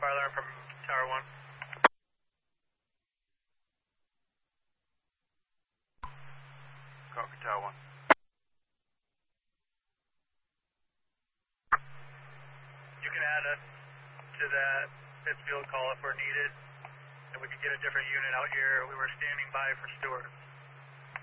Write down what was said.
fire alarm from Tower 1. Copy, Tower 1. You can add us to that Pittsfield call if we're needed, and we could get a different unit out here. We were standing by for Stewart.